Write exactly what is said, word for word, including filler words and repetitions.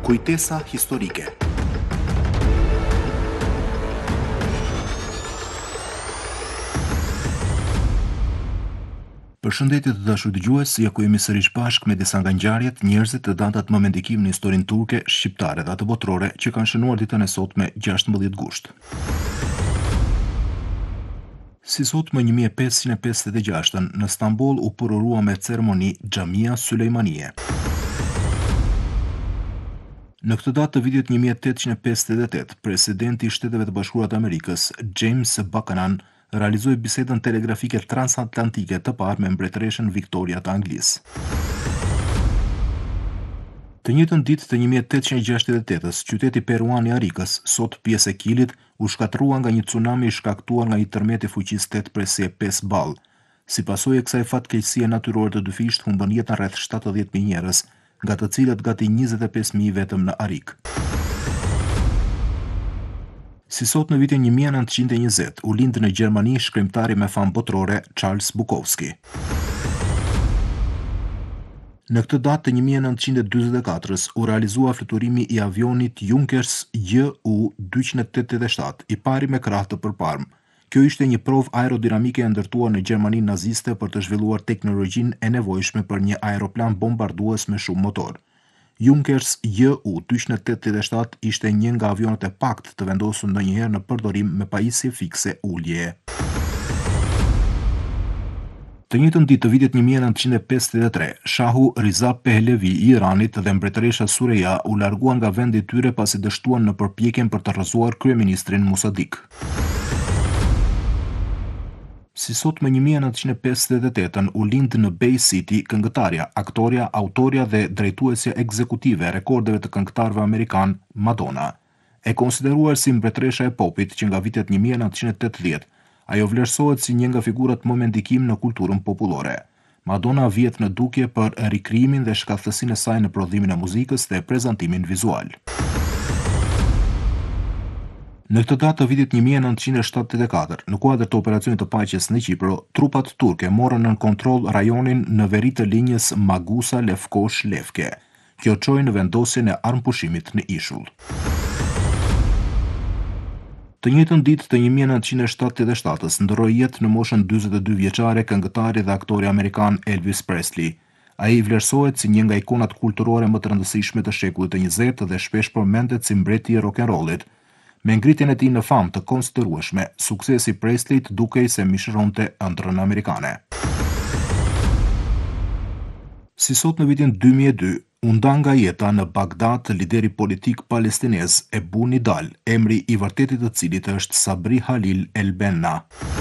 Kujtesa historike. Përshëndetje të dashur dëgjues, ja ku jemi sërish bashk me disa nga ngjarjet, njerëzit dhe datat më me ndikim në historinë turke, shqiptare dhe atë botërore që kanë shënuar ditën e sotme gjashtëmbëdhjetë gusht. Si sot më një mijë e pesëqind e pesëdhjetë e gjashtë në Stamboll u përorua me ceremoni Xhamia Sulejmanie. Në këtë datë të vitit një mijë e tetëqind e pesëdhjetë e tetë, presidenti i Shteteve të Bashkuara të Amerikës, James Buchanan, realizoi bisedën telegrafike transatlantike të parë me mbretëreshën Victoria të Anglisë. Të njëjtën ditë të një mijë e tetëqind e gjashtëdhjetë e tetës, qyteti peruan i Arikës, sot pjesë e Kilit, u shkatërrua nga një tsunami i shkaktuar nga një tërmet i fuqisë tetë presje pesë ball. Si pasojë e kësaj fatkeqësie natyrore të dyfisht, humbën jetën rreth shtatëdhjetë mijë njerëz, nga të cilët gati njëzet e pesë mijë vetëm në Arik. Si sot në vitin një mijë e nëntëqind e njëzet, u lind në Gjermani shkrimtari me famë botërore Charles Bukowski. Në këtë datë të një mijë e nëntëqind e dyzet e katërës u realizua fluturimi i avionit Junkers J U dyqind e tetëdhjetë e shtatë, i pari me krah të përparm. Kjo ishte një provë aerodinamike e ndërtuar në Gjermaninë naziste për të zhvilluar teknologjinë e nevojshme për një aeroplan bombardues me shumë motor. Junkers J U dyqind e tetëdhjetë e shtatë ishte një nga avionët e paktë të vendosur ndonjëherë në përdorim me pajisje fikse uljeje. Të njëjtën ditë të vitit një mijë e nëntëqind e pesëdhjetë e tre, Shahu Riza Pehlevi i Iranit dhe mbretëresha Sureja u larguan nga vendi i tyre pasi dështuan në përpjekjen për të rrëzuar kryeministrin Musadik. Si sot më një mijë e nëntëqind e pesëdhjetë e tetën u lind në Bay City këngëtarja, aktoria, autorja dhe drejtuesja ekzekutive e rekordeve të këngëtarëve amerikan Madonna. E konsideruar si mbretëresha e popit që nga vitet një mijë e nëntëqind e tetëdhjetë, ajo vlerësohet si një nga figurat më me ndikim në kulturën popullore. Madonna vjet në dukje për rikrijimin dhe shkallësinë e saj në prodhimin e muzikës dhe prezantimin vizual. Në këtë datë të vitit një mijë e nëntëqind e shtatëdhjetë e katër, në kuadër të operacionit të paqes në Qipro, trupat turke morën nën kontroll rajonin në veri të linjës Magusa-Lefkosh-Lefke. Kjo çoi në vendosjen e armpushimit në ishull. Të njëjtën ditë të një mijë e nëntëqind e shtatëdhjetë e shtatës ndroi jetë në moshën dyzet e dy vjeçare këngëtari dhe aktori amerikan Elvis Presley. Ai vlerësohet si një nga ikonat kulturore më të rëndësishme të shekullit të njëzet dhe shpesh përmendet si mbreti i rock'n'rollit. Me ngritjen e tij në famë të konsiderueshme, suksesi Presleyt dukej se mishëronte ëndrrën amerikane. Si sot në vitin dy mijë e dy, u nda nga jeta në Bagdad lideri politik palestinez Ebu Nidal, emri i vërtetit të cilit është Sabri Halil El Benna.